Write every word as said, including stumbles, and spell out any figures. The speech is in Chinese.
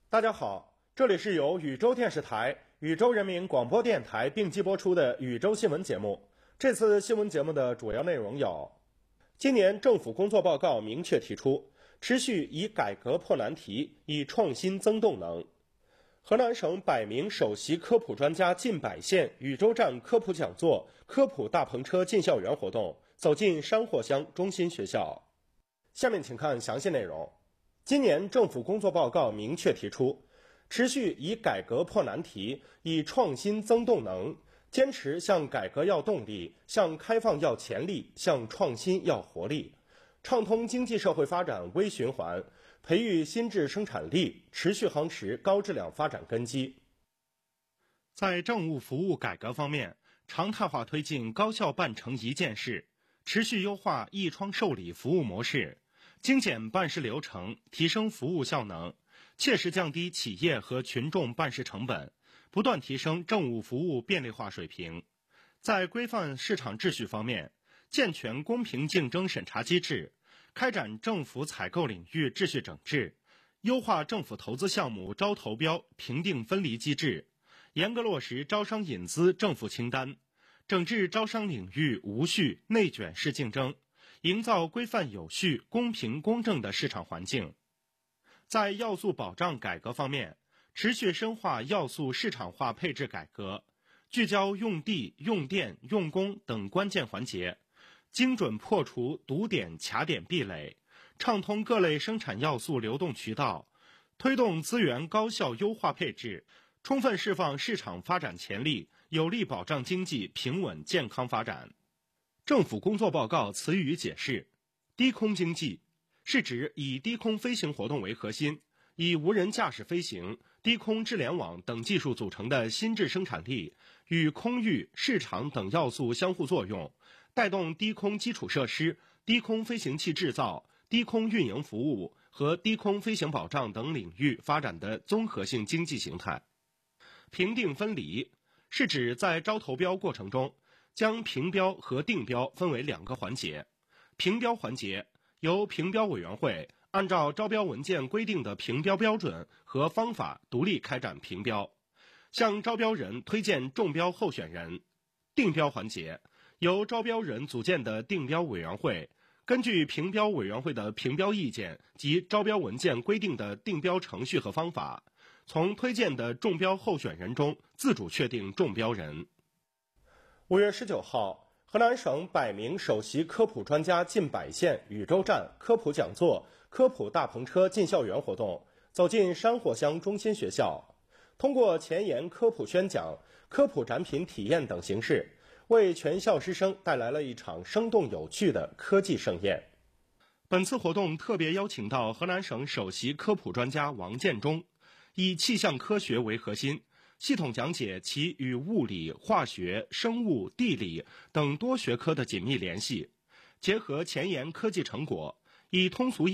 大家好，这里是由宇宙电视台、宇宙人民广播电台并机播出的宇宙新闻节目。这次新闻节目的主要内容有：今年政府工作报告明确提出，持续以改革破难题，以创新增动能。河南省百名首席科普专家进百县宇宙站科普讲座、科普大篷车进校园活动走进山货乡中心学校。下面请看详细内容。今年政府工作报告明确提出，持续以改革破难题，以创新增动能，坚持向改革要动力，向开放要潜力，向创新要活力，畅通经济社会发展微循环，培育新质生产力，持续夯实高质量发展根基。在政务服务改革方面，常态化推进高效办成一件事，持续优化一窗受理服务模式，精简办事流程，提升服务效能，切实降低企业和群众办事成本，不断提升政务服务便利化水平。在规范市场秩序方面，健全公平竞争审查机制，开展政府采购领域秩序整治，优化政府投资项目招投标、评定分离机制，严格落实招商引资政府清单，整治招商领域无序、内卷式竞争，营造规范有序、公平公正的市场环境。在要素保障改革方面，持续深化要素市场化配置改革，聚焦用地、用电、用工等关键环节，精准破除堵点卡点壁垒，畅通各类生产要素流动渠道，推动资源高效优化配置，充分释放市场发展潜力，有力保障经济平稳健康发展。政府工作报告词语解释：低空经济是指以低空飞行活动为核心，以无人驾驶飞行、低空智联网等技术组成的新质生产力，与空域、市场等要素相互作用，带动低空基础设施、低空飞行器制造、低空运营服务和低空飞行保障等领域发展的综合性经济形态。评定分离是指在招投标过程中，将评标和定标分为两个环节。评标环节由评标委员会按照招标文件规定的评标标准和方法独立开展评标，向招标人推荐中标候选人。定标环节由招标人组建的定标委员会，根据评标委员会的评标意见及招标文件规定的定标程序和方法，从推荐的中标候选人中自主确定中标人。五月十九号，河南省百名首席科普专家进百县宇宙站科普讲座、科普大篷车进校园活动走进山货乡中心学校，通过前沿科普宣讲、科普展品体验等形式，为全校师生带来了一场生动有趣的科技盛宴。本次活动特别邀请到河南省首席科普专家王建中，以气象科学为核心，系统讲解其与物理、化学、生物、地理等多学科的紧密联系，结合前沿科技成果，以通俗